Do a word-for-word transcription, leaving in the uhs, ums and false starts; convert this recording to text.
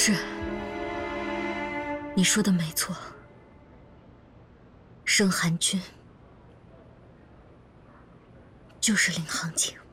是，你说的没错，盛寒君就是领航景。